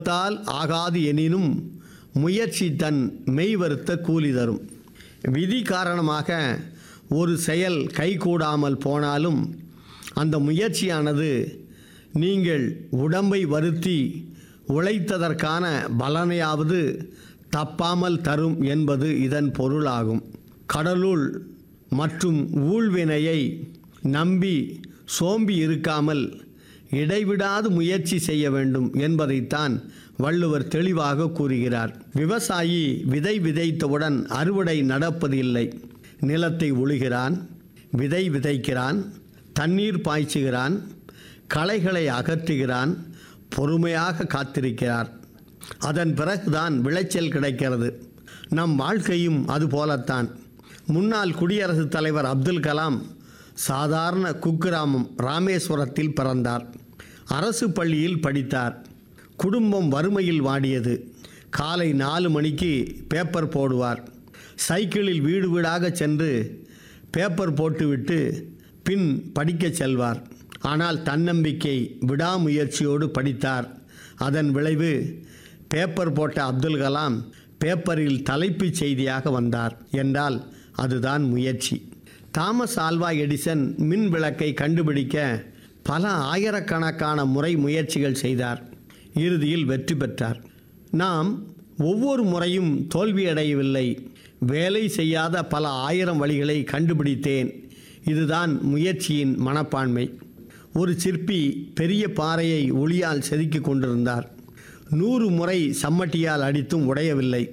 தால் ஆகாது எனினும் முயற்சி தன் மெய்வருத்த கூலி தரும். விதி காரணமாக ஒரு செயல் கைகூடாமல் போனாலும் அந்த முயற்சியானது நீங்கள் உடம்பை வருத்தி உழைத்ததற்கான பலனையாவது தப்பாமல் தரும் என்பது இதன் பொருளாகும். கடலுள் மற்றும் ஊழ்வினையை நம்பி சோம்பி இருக்காமல் இடைவிடாது முயற்சி செய்ய வேண்டும் என்பதைத்தான் வள்ளுவர் தெளிவாக கூறுகிறார். விவசாயி விதை விதைத்தவுடன் அறுவடை நடப்பதில்லை. நிலத்தை உழுகிறான், விதை விதைக்கிறான், தண்ணீர் பாய்ச்சுகிறான், களைகளை அகற்றுகிறான், பொறுமையாக காத்திருக்கிறார். அதன் பிறகுதான் விளைச்சல் கிடைக்கிறது. நம் வாழ்க்கையும் அதுபோலத்தான். முன்னாள் குடியரசுத் தலைவர் அப்துல் கலாம் சாதாரண குக்கிராமம் ராமேஸ்வரத்தில் பிறந்தார். அரசு பள்ளியில் படித்தார். குடும்பம் வறுமையில் வாடியது. காலை 4 மணிக்கு பேப்பர் போடுவார். சைக்கிளில் வீடு வீடாக சென்று பேப்பர் போட்டுவிட்டு பின் படிக்கச் செல்வார். ஆனால் தன்னம்பிக்கை விடாமுயற்சியோடு படித்தார். அதன் விளைவு பேப்பர் போட்ட அப்துல் கலாம் பேப்பரில் தலைப்புச் செய்தியாக வந்தார் என்றால் அதுதான் முயற்சி. தாமஸ் ஆல்வா எடிசன் மின் விளக்கை கண்டுபிடிக்க பல ஆயிரக்கணக்கான முறை முயற்சிகள் செய்தார். இறுதியில் வெற்றி பெற்றார். நாம் ஒவ்வொரு முறையும் தோல்வியடையவில்லை. வேலை செய்யாத பல ஆயிரம் வழிகளை கண்டுபிடித்தேன். இதுதான் முயற்சியின் மனப்பான்மை. ஒரு சிற்பி பெரிய பாறையை உளியால் செதுக்கி கொண்டிருந்தார். 100 முறை சம்மட்டியால் அடித்தும் உடையவில்லை.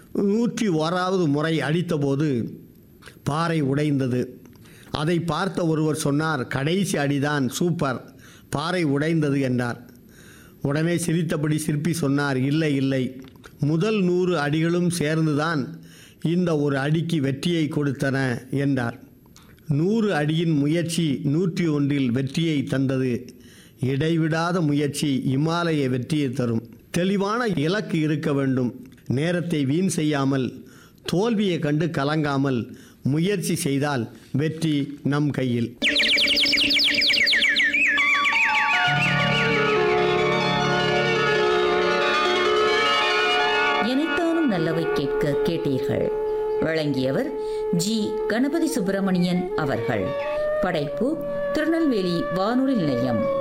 101வது முறை அடித்தபோது பாறை உடைந்தது. அதை பார்த்த ஒருவர் சொன்னார், கடைசி அடிதான் சூப்பர், பாறை உடைந்தது என்றார். உடனே சிரித்தபடி சிற்பி சொன்னார், இல்லை இல்லை, முதல் 100 அடிகளும் சேர்ந்துதான் இந்த ஒரு அடிக்கு வெற்றியை கொடுத்தன என்றார். 100 அடியின் முயற்சி 101இல் வெற்றியை தந்தது. இடைவிடாத முயற்சி இமாலய வெற்றியை தரும். தெளிவான இலக்கு இருக்க வேண்டும். நேரத்தை வீண் செய்யாமல், தோல்வியை கண்டு கலங்காமல் முயற்சி செய்தால் வெற்றி நம் கையில். இணைத்தானும் நல்லவை கேட்க கேட்டீர்கள். வழங்கியவர் ஜி. கணபதி சுப்பிரமணியன் அவர்கள். படைப்பு திருநெல்வேலி வானொலி நிலையம்.